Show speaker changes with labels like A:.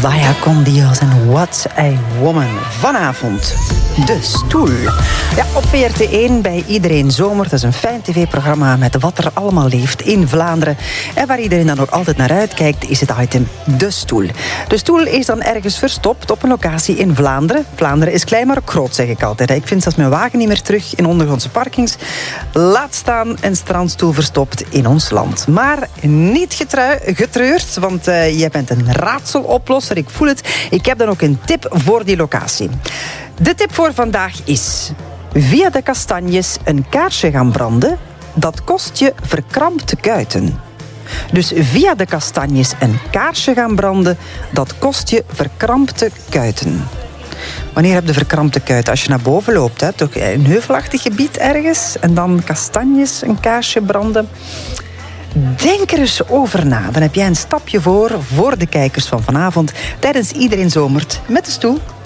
A: Vaya con Dios en What a Woman. Vanavond, De Stoel. Ja, op VRT1 bij Iedereen Zomer. Dat is een fijn tv-programma met wat er allemaal leeft in Vlaanderen. En waar iedereen dan ook altijd naar uitkijkt, is het item De Stoel. De Stoel is dan ergens verstopt op een locatie in Vlaanderen. Vlaanderen is klein, maar ook groot, zeg ik altijd. Ik vind zelfs mijn wagen niet meer terug in ondergrondse parkings. Laat staan een strandstoel verstopt in ons land. Maar niet getreurd, want jij bent een raadseloplosser. Ik voel het. Ik heb dan ook een tip voor die locatie. De tip voor vandaag is: via de kastanjes een kaarsje gaan branden, dat kost je verkrampte kuiten. Dus via de kastanjes een kaarsje gaan branden, dat kost je verkrampte kuiten. Wanneer heb je verkrampte kuiten? Als je naar boven loopt, hè? Toch een heuvelachtig gebied ergens en dan kastanjes, een kaarsje branden. Denk er eens over na. Dan heb jij een stapje voor de kijkers van vanavond tijdens Iedereen Zomert met De Stoel.